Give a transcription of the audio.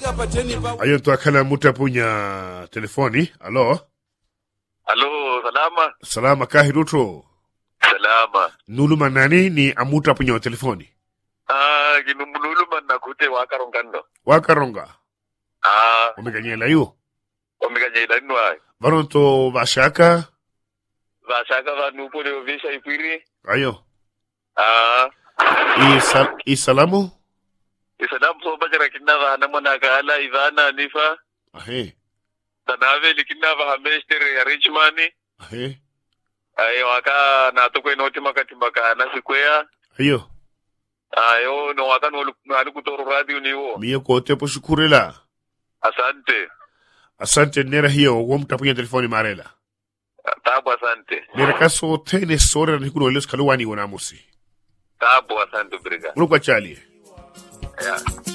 Ayo to akala mutapunya telefoni. Alo. Alo, salama. Salama kahiruto. Salama. Nuluma nani ni amuta punya telefoni. Ginumuluma nakute wakarongando. Wakaronga. Omeganyela yu. Omeganyela nwa. Varonto vashaka. Vashaka vanupo leo visha ipiri. Ayo. Isalamu. Isalamu so bajara kinava namona kala Ivana Nifa. Ahe. Tanave likinava hamestere ya Richmani. Ahe. Ayo waka natokwe noti makatimbaka nasikwea. Ayo. Ayo no waka no alukutoro radio niwo. Mie kote po shukurela. Asante. Asante nera hiyo womtapunya telefoni marela. Tabu asante. Nera kaso tene sore na hikuno leos kaluwani wana musi. Tabu asante briga. Munu kwa chali. Yeah.